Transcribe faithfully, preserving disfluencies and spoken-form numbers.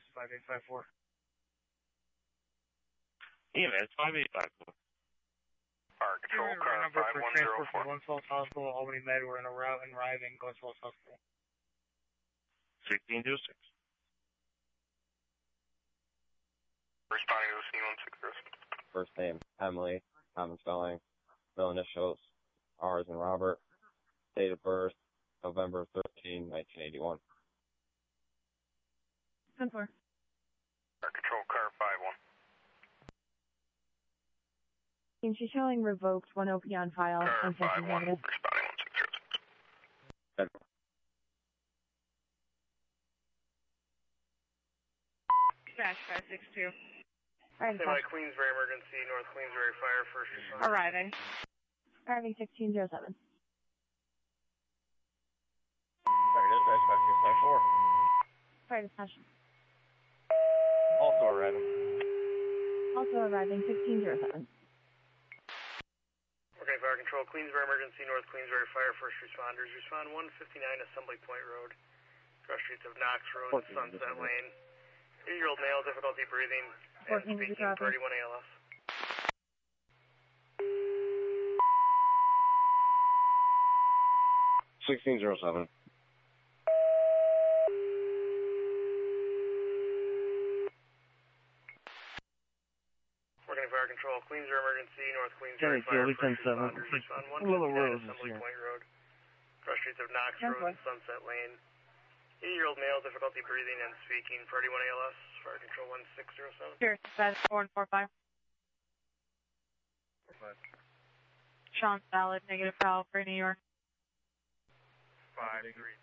is five eight five four. Yeah, man, it's five eight five four. Our control car number five for one zero transport four. from Glens Falls Hospital, Albany Med. We're in a route and arriving Glens Falls Hospital. sixteen zero six. Responding to the scene one six zero six. First name, Emily, common spelling, middle initials, R's and Robert, date of birth, November thirteenth, nineteen eighty-one. ten four. Our control car five one. She's showing revoked, one O P on file. Car five one, Negative. responding one six zero six. Dash five six two. Alright, Say by Queensbury Emergency, North Queensbury Fire, first responder. Arriving. Arriving sixteen zero seven. Fire dispatch five six five four. Fire dispatch. Also arriving. Also arriving sixteen zero seven. Okay, Fire Control, Queensbury Emergency, North Queensbury Fire, first responders. Respond one fifty-nine Assembly Point Road. Cross streets of Knox Road and Sunset Lane. Eight-year-old male, difficulty breathing, and speaking, thirty-one A L S. sixteen zero seven. Working Fire Control, Queensbury Emergency, North Queensbury Jenny, Fire, Kelly, first ten seven. responders. Respond one Little fifty-nine Rose is Assembly here. Point Road. Cross streets of Knox ten Road and Sunset Lane. Eight-year-old male, difficulty breathing and speaking, thirty-one A L S. Fire Control one six zero seven. Here, dispatch four and four five. Sean Salad, negative foul for New York. Five, three.